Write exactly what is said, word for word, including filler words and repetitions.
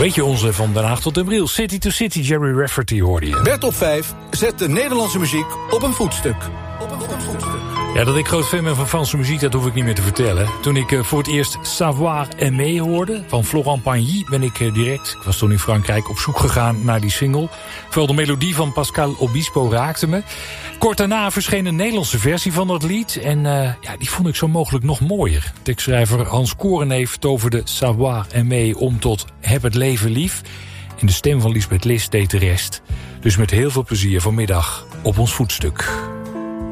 weet je onze van Den Haag tot Den Briel. City to City, Jerry Rafferty hoorde je. Bert op vijf zet de Nederlandse muziek op een voetstuk. Op een voetstuk. Ja, dat ik groot fan ben van Franse muziek, dat hoef ik niet meer te vertellen. Toen ik uh, voor het eerst Savoir Aimer hoorde van Florent Pagny, ben ik uh, direct, ik was toen in Frankrijk, op zoek gegaan naar die single. Vooral de melodie van Pascal Obispo raakte me. Kort daarna verscheen een Nederlandse versie van dat lied. En uh, ja, die vond ik zo mogelijk nog mooier. Tekstschrijver Hans Koreneef toverde Savoir Aimer om tot Heb het leven lief. En de stem van Lisbeth List deed de rest. Dus met heel veel plezier vanmiddag op ons voetstuk.